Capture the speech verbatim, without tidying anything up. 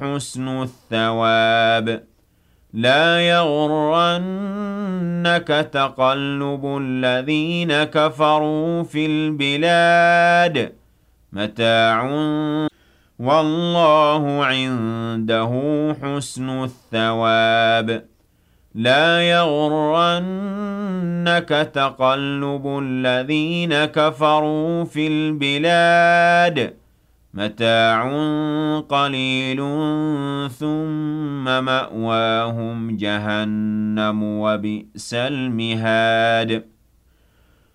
حسن الثواب لا يغرنك تقلب الذين كفروا في البلاد متاع والله عنده حسن الثواب لا يغرنك تقلب الذين كفروا في البلاد متاع قليل ثم مأواهم جهنم وبئس المهاد